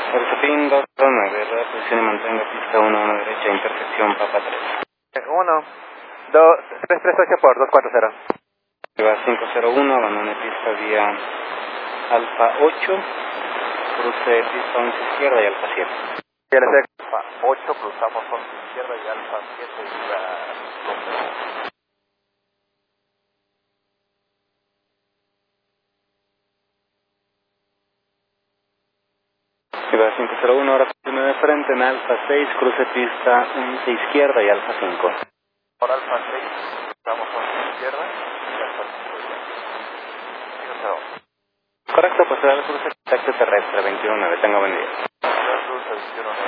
Aerosepin 209, reposición y mantenga pista 1 derecha, intersección Papa 3. 1, 2, 338 por 240. Va 501, abandone pista vía Alfa 8, cruce pista 11 izquierda y Alfa 7. Alfa 8, cruzamos 11 izquierda y Alfa 7 y la... Va 501, ahora continúe de frente en Alfa 6, cruce pista 11 izquierda y Alfa 5. Por Alfa 6, cruzamos 11 izquierda y Alfa 5. Correcto, pues será el cruce contacto terrestre 219, tenga buen día. Cruce 219.